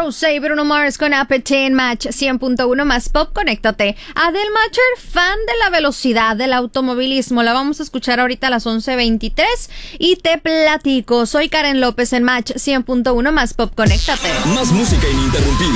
Rosé y Bruno Mars con Appetite en Match 100.1 más pop. Conéctate. Adele Matcher, fan de la velocidad del automovilismo. La vamos a escuchar ahorita a las 11:23 y te platico. Soy Karen López en Match 100.1 más pop. Conéctate. Más música ininterrumpida.